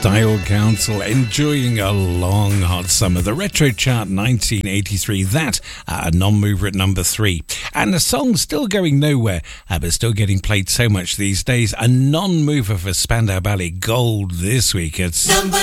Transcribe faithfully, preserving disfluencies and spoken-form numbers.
Style Council, enjoying a long hot summer. The Retro Chart nineteen eighty-three, that uh, a non-mover at number three. And the song's still going nowhere, uh, but still getting played so much these days. A non-mover for Spandau Ballet, Gold this week. It's number